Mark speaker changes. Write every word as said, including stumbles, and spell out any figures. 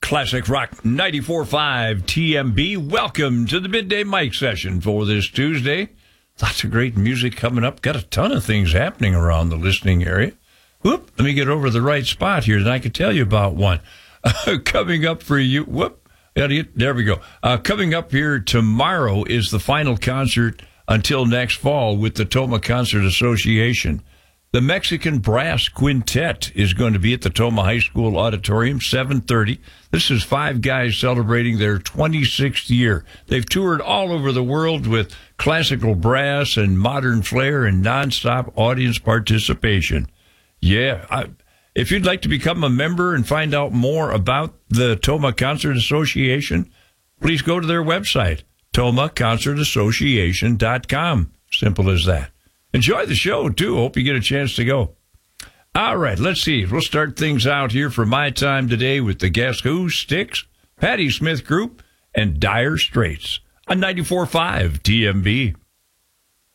Speaker 1: Classic Rock ninety-four point five T M B. Welcome to the Midday Mic session for this Tuesday. Lots of great music coming up. Got a ton of things happening around the listening area. Whoop, let me get over to the right spot here, and I can tell you about one. Uh, coming up for you, whoop, idiot, there we go. Uh, coming up here tomorrow is the final concert until next fall with the Toma Concert Association. The Mexican Brass Quintet is going to be at the Toma High School Auditorium, seven thirty. This is five guys celebrating their twenty-sixth year. They've toured all over the world with classical brass and modern flair and nonstop audience participation. Yeah, I, if you'd like to become a member and find out more about the Toma Concert Association, please go to their website, toma concert association dot com. Simple as that. Enjoy the show, too. Hope you get a chance to go. All right, let's see. We'll start things out here for my time today with the Guess Who, Styx, Patti Smith Group, and Dire Straits on ninety-four point five T M B.